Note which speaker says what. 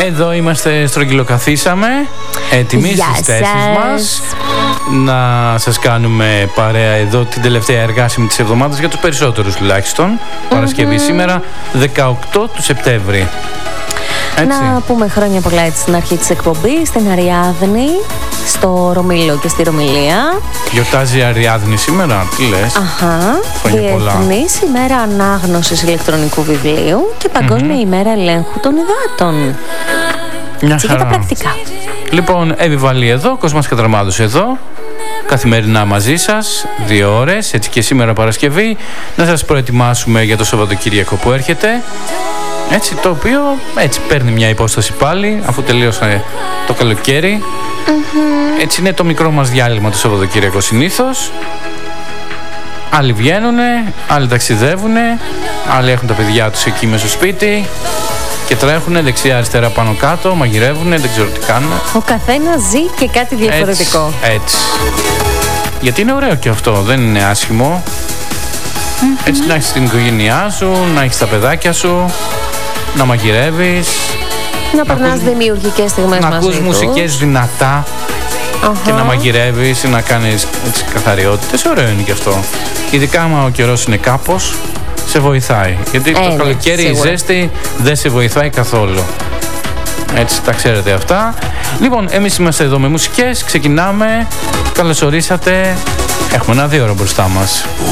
Speaker 1: Εδώ είμαστε, στρογγυλοκαθίσαμε, έτοιμοι στις θέσεις μας. Να σας κάνουμε παρέα εδώ την τελευταία εργάσιμη της εβδομάδας, για τους περισσότερους τουλάχιστον. Παρασκευή σήμερα, 18 του Σεπτέμβρη. Έτσι.
Speaker 2: Να πούμε χρόνια πολλά έτσι στην αρχή της εκπομπής, στην Αριάδνη, στο Ρωμήλο και στη Ρωμιλία.
Speaker 1: Γιορτάζει η Αριάδνη σήμερα, τι λες?
Speaker 2: Αχα,
Speaker 1: πολλά.
Speaker 2: Διεθνής ημέρα ανάγνωσης ηλεκτρονικού βιβλίου και Παγκόσμια ημέρα ελέγχου των υδάτων.
Speaker 1: Μια
Speaker 2: χαρά. Και τα πρακτικά.
Speaker 1: Λοιπόν, Εύη εδώ, Κοσμάς Κατραμάδος εδώ. Καθημερινά μαζί σας, 2 ώρες, έτσι και σήμερα Παρασκευή, να σας προετοιμάσουμε για το Σαββατοκύριακο που έρχεται. Έτσι, το οποίο έτσι παίρνει μια υπόσταση πάλι, αφού τελείωσε το καλοκαίρι. Έτσι είναι το μικρό μας διάλειμμα το Σαββατοκύριακο συνήθως. Άλλοι βγαίνουνε, άλλοι ταξιδεύουνε, άλλοι έχουν τα παιδιά τους εκεί μες στο σπίτι και τρέχουνε δεξιά αριστερά πάνω κάτω, μαγειρεύουνε, δεν ξέρω τι κάνουν.
Speaker 2: Ο καθένας ζει και κάτι διαφορετικό.
Speaker 1: Έτσι. Γιατί είναι ωραίο και αυτό, δεν είναι άσχημο. Έτσι να έχεις την οικογένειά σου, να έχεις τα παιδάκια σου, να μαγειρεύεις,
Speaker 2: να περνάς δημιουργικές στιγμές μαζί τους,
Speaker 1: να ακούς μουσικές δυνατά και να μαγειρεύεις, να κάνεις έτσι καθαριότητες. Ωραίο είναι και αυτό. Ειδικά άμα ο καιρός είναι κάπως, σε βοηθάει. Γιατί το καλοκαίρι η ζέστη δεν σε βοηθάει καθόλου. Έτσι τα ξέρετε αυτά. Λοιπόν, εμείς είμαστε εδώ με μουσικές, ξεκινάμε. Καλώς ορίσατε. Έχουμε ένα 2 ώρο μπροστά μας.